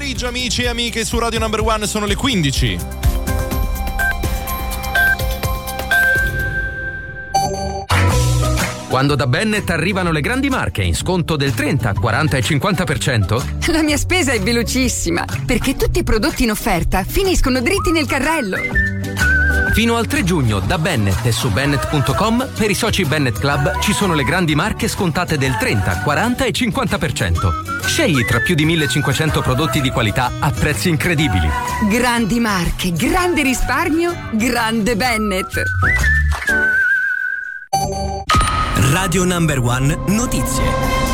pomeriggio amici e amiche su Radio Number One, sono le 15. Quando da Bennett arrivano le grandi marche in sconto del 30, 40 e 50%? La mia spesa è velocissima, perché tutti i prodotti in offerta finiscono dritti nel carrello. Fino al 3 giugno da Bennett e su Bennett.com per i soci Bennett Club ci sono le grandi marche scontate del 30, 40 e 50%. Scegli tra più di 1500 prodotti di qualità a prezzi incredibili. Grandi marche, grande risparmio, grande Bennett. Radio Number One Notizie.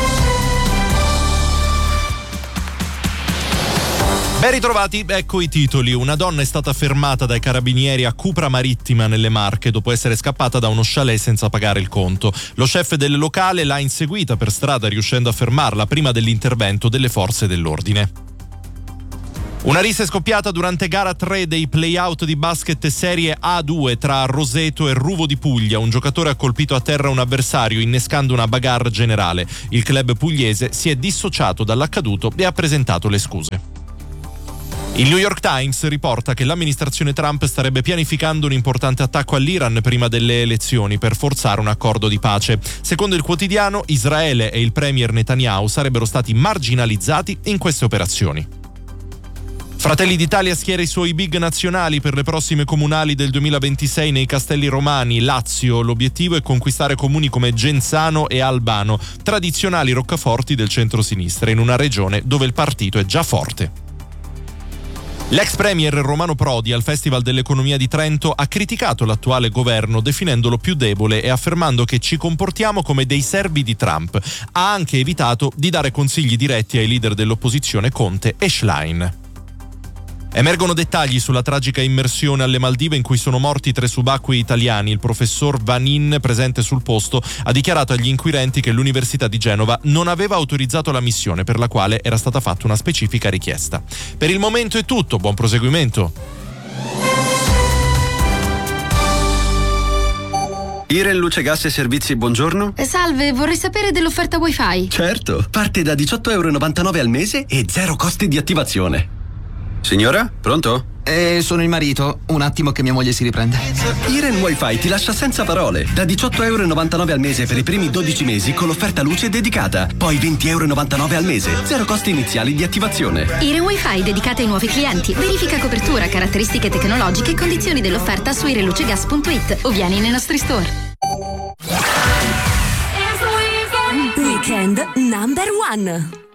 Ben ritrovati, ecco i titoli. Una donna è stata fermata dai carabinieri a Cupra Marittima nelle Marche dopo essere scappata da uno chalet senza pagare il conto. Lo chef del locale l'ha inseguita per strada riuscendo a fermarla prima dell'intervento delle forze dell'ordine. Una rissa è scoppiata durante gara 3 dei play-out di basket serie A2 tra Roseto e Ruvo di Puglia. Un giocatore ha colpito a terra un avversario innescando una bagarre generale. Il club pugliese si è dissociato dall'accaduto e ha presentato le scuse. Il New York Times riporta che l'amministrazione Trump starebbe pianificando un importante attacco all'Iran prima delle elezioni per forzare un accordo di pace. Secondo il quotidiano, Israele e il premier Netanyahu sarebbero stati marginalizzati in queste operazioni. Fratelli d'Italia schiera i suoi big nazionali per le prossime comunali del 2026 nei Castelli Romani, Lazio. L'obiettivo è conquistare comuni come Genzano e Albano, tradizionali roccaforti del centro-sinistra, in una regione dove il partito è già forte. L'ex premier Romano Prodi al Festival dell'Economia di Trento ha criticato l'attuale governo definendolo più debole e affermando che ci comportiamo come dei servi di Trump. Ha anche evitato di dare consigli diretti ai leader dell'opposizione Conte e Schlein. Emergono dettagli sulla tragica immersione alle Maldive in cui sono morti 3 subacquei italiani. Il professor Vanin, presente sul posto, ha dichiarato agli inquirenti che l'Università di Genova non aveva autorizzato la missione, per la quale era stata fatta una specifica richiesta. Per il momento è tutto, buon proseguimento. Iren Luce Gas e Servizi, buongiorno. Salve, vorrei sapere dell'offerta Wi-Fi. Certo, parte da €18,99 al mese e 0 costi di attivazione. Signora, pronto? Sono il marito, un attimo che mia moglie si riprende. Iren Wi-Fi ti lascia senza parole. Da €18,99 al mese per i primi 12 mesi con l'offerta luce dedicata. Poi €20,99 al mese, 0 costi iniziali di attivazione. Iren Wi-Fi dedicata ai nuovi clienti. Verifica copertura, caratteristiche tecnologiche e condizioni dell'offerta su irenlucegas.it o vieni nei nostri store. Weekend Number One.